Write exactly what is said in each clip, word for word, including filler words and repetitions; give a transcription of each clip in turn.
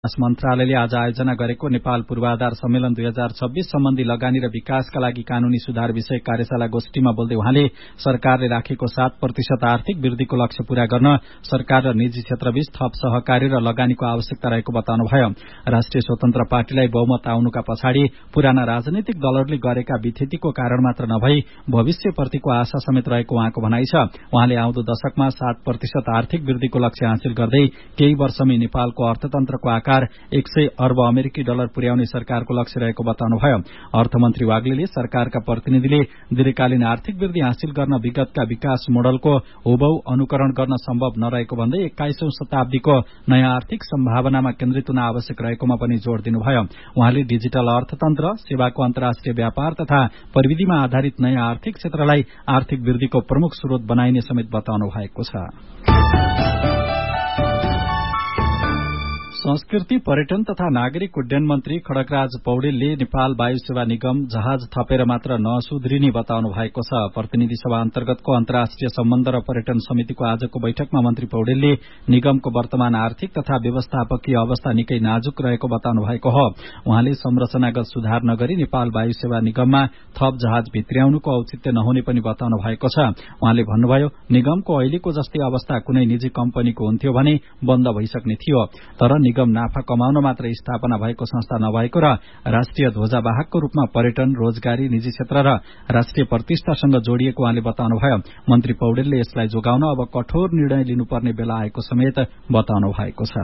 मन्त्रालयले आज आयोजना गरेको नेपाल पूर्वाधार सम्मेलन दुई हजार छब्बीस सम्बन्धी लगानी र विकासका लागि कानूनी सुधार विषय कार्यशाला गोष्ठीमा बोल्दै उहाँले सरकारले राखेको सात प्रतिशत आर्थिक वृद्धिको लक्ष्य पूरा गर्न सरकार र निजी क्षेत्रबीच थप सहकारी र लगानीको आवश्यकता रहेको बताउनुभयो। राष्ट्रिय स्वतन्त्र पार्टीलाई बहुमत आउनुका पछाडि पुराना राजनैतिक दलहरूले गरेका विथितिको कारण मात्र नभई भविष्यप्रतिको आशा समेत रहेको उहाँको भनाइ छ। उहाँले आउँदो दशकमा सात प्रतिशत आर्थिक वृद्धिको लक्ष्य हासिल गर्दै केही वर्षमै नेपालको अर्थतन्त्रको आकार एक सय अर्ब अमेरिकी डलर पुर्याउने सरकारको लक्ष्य रहेको बताउनुभयो। अर्थमन्त्री वाग्लेले सरकारका प्रतिनिधिले दीर्घकालीन आर्थिक वृद्धि हासिल गर्न विगतका विकास मोडलको हुबहु अनुकरण गर्न सम्भव नरहेको भन्दै एक्काइसौं शताब्दीको नयाँ आर्थिक सम्भावनामा केन्द्रित हुन आवश्यक रहेकोमा पनि जोड़ दिनुभयो। उहाँले डिजिटल अर्थतन्त्र, सेवाको अन्तर्राष्ट्रिय व्यापार तथा प्रविधिमा आधारित नयाँ आर्थिक क्षेत्रलाई आर्थिक वृद्धिको प्रमुख स्रोत बनाइने समेत बताउनु भएको छ। संस्कृति, पर्यटन तथा नागरिक उड्डयन मन्त्री खड्गराज पौडेलले नेपाल वायु सेवा निगम जहाज थपेर मात्र नसुध्रिने बताउनु भएको छ। प्रतिनिधि सभा अन्तर्गतको अन्तर्राष्ट्रिय सम्बन्ध र पर्यटन समितिको आजको बैठकमा मन्त्री पौडेलले निगमको वर्तमान आर्थिक तथा व्यवस्थापकीय अवस्था निकै नाजुक रहेको बताउनु भएको हो। उहाँले संरचनागत सुधार नगरी नेपाल वायु सेवा निगममा थप जहाज भित्र्याउनुको औचित्य नहुने पनि बताउनु भएको छ। उहाँले भन्नुभयो, निगमको अहिलेको जस्तै अवस्था कुनै निजी कम्पनीको हुन्थ्यो भने बन्द भइसक्ने थियो, तर निगम नाफा कमाउन मात्र स्थापना भएको संस्था नभएको र राष्ट्रिय ध्वजावाहकको रूपमा पर्यटन, रोजगारी, निजी क्षेत्र र राष्ट्रिय प्रतिष्ठासँग जोडिएको उहाँले बताउनुभयो। मन्त्री पौडेलले यसलाई जोगाउन अब कठोर निर्णय लिनुपर्ने बेला आएको समेत बताउनु भएको छ।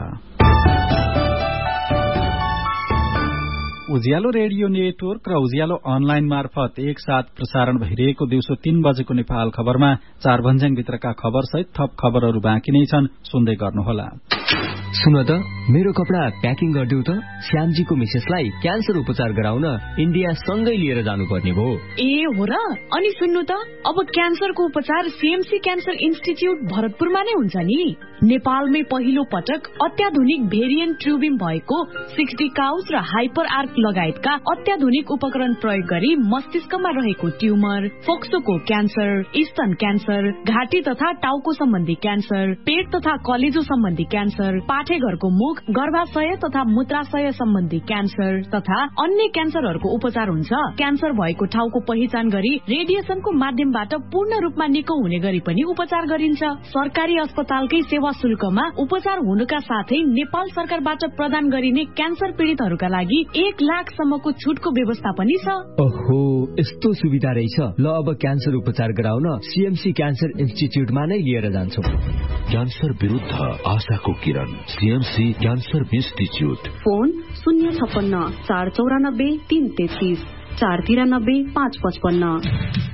उज्यालो रेडियो नेटवर्क र उज्यालो अनलाइन मार्फत एकसाथ प्रसारण भइरहेको दिउँसो तीन बजेको नेपाल खबरमा चार भन्ज्याङभित्रका खबर सहित थप खबरहरू बाँकी नै छन्, सुन्दै गर्नुहोला। सुन त, मेरो कपडा प्याकिङ गरिदेऊ त। श्यामजीको मिसेसलाई क्यान्सर उपचार गराउन इन्डिया सँगै लिएर जानुपर्ने भयो। ए हो र? अनि सुन्नु त, अब क्यान्सरको उपचार सीएमसी क्यान्सर इन्स्टिच्युट भरतपुरमा नै हुन्छ नि। नेपालमै पहिलो पटक अत्याधुनिक भेरिएन्ट ट्युबिम भएको सिक्सटी काउस र हाइपर आर्क लगायतका अत्याधुनिक उपकरण प्रयोग गरी मस्तिष्कमा रहेको ट्युमर, फोक्सोको क्यान्सर, स्तन क्यान्सर, घाँटी तथा टाउको सम्बन्धी क्यान्सर, पेट तथा कलेजो सम्बन्धी क्यान्सर, पाठेघरको मुख, गर्भाशय तथा मूत्राशय सम्बन्धी क्यान्सर तथा अन्य क्यान्सरहरूको उपचार हुन्छ। क्यान्सर भएको ठाउँको पहिचान गरी रेडिएसनको माध्यमबाट पूर्ण रूपमा निको हुने गरी पनि उपचार गरिन्छ। सरकारी अस्पतालकै सेवा शुल्कमा उपचार हुनुका साथै नेपाल सरकारबाट प्रदान गरिने क्यान्सर पीड़ितहरूका लागि एक लाख सम्मको छुटको व्यवस्था पनि छ। ओहो, यस्तो सुविधा रहेछ। ल, अब क्यान्सर उपचार गराउन सीएमसी क्यान्सर इन्स्टिच्युटमा नै लिएर जान्छौं। क्यान्सर विरुद्ध आशाको किरण, सीएमसी क्यान्सर इन्स्टिच्युट। फोन शून्य छप्पन्न चार चौरानब्बे तीन तेत्तीस चार तिरानब्बे पाँच पचपन्न।